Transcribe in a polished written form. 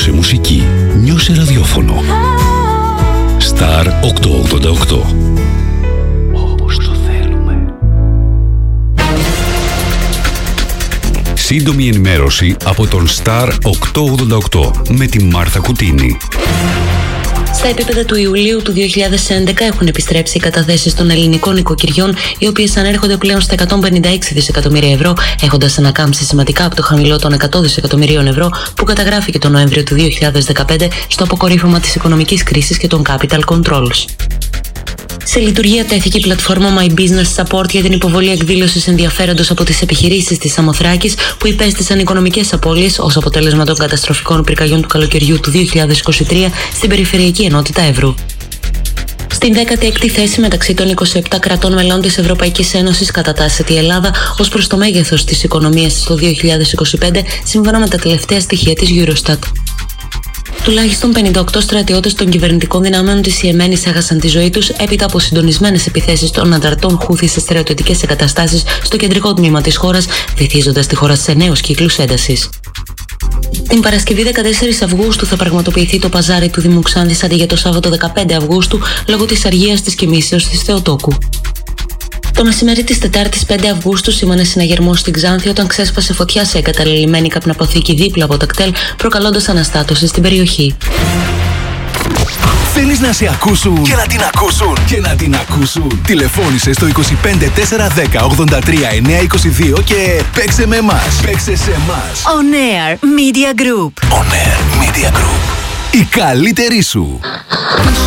Άκουσε μουσική. Νιώσε ραδιόφωνο. Star 888. Όπως το θέλουμε. Σύντομη ενημέρωση από τον Star 888 με τη Μάρθα Κουτίνη. Στα επίπεδα του Ιουλίου του 2011 έχουν επιστρέψει οι καταθέσεις των ελληνικών νοικοκυριών, οι οποίες ανέρχονται πλέον στα 156 δισεκατομμύρια ευρώ, έχοντας ανακάμψει σημαντικά από το χαμηλό των 100 δισεκατομμυρίων ευρώ που καταγράφηκε τον Νοέμβριο του 2015 στο αποκορύφωμα της οικονομικής κρίσης και των capital controls. Σε λειτουργία τέθηκε η πλατφόρμα My Business Support για την υποβολή εκδήλωσης ενδιαφέροντος από τις επιχειρήσεις της Σαμοθράκης που υπέστησαν οικονομικές απώλειες ως αποτέλεσμα των καταστροφικών πυρκαγιών του καλοκαιριού του 2023 στην Περιφερειακή Ενότητα Εύρου. Στην 16η θέση μεταξύ των 27 κρατών μελών της Ευρωπαϊκής Ένωσης κατατάσσεται η Ελλάδα ως προς το μέγεθος της οικονομίας το 2025, σύμφωνα με τα τελευταία στοιχεία της Eurostat. Τουλάχιστον 58 στρατιώτες των κυβερνητικών δυνάμεων της Ιεμένης έχασαν τη ζωή τους έπειτα από συντονισμένες επιθέσεις των ανταρτών Χούθη σε στρατιωτικές εγκαταστάσεις στο κεντρικό τμήμα της χώρας, βυθίζοντας τη χώρα σε νέους κύκλους έντασης. Την Παρασκευή 14 Αυγούστου θα πραγματοποιηθεί το παζάρι του Δήμου Ξάνθης αντί για το Σάββατο 15 Αυγούστου λόγω της αργίας της κοιμήσεως της Θεοτόκου. Το μεσημέρι της Τετάρτης 5 Αυγούστου σήμανε συναγερμός στην Ξάνθη όταν ξέσπασε φωτιά σε εγκαταλελειμμένη καπναποθήκη δίπλα από τα κτέλ, προκαλώντας αναστάτωση στην περιοχή. Θέλεις να σε ακούσουν και να την ακούσουν και να την ακούσουν? Τηλεφώνησε στο 25 410 83 922 και παίξε με εμάς. Παίξε σε εμάς. On Air Media Group. On Air Media Group. Η καλύτερη σου.